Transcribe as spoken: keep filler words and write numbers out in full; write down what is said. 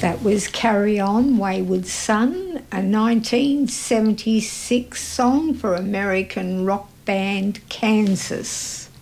That was Carry On, Wayward Son, a nineteen seventy-six song for American rock band Kansas.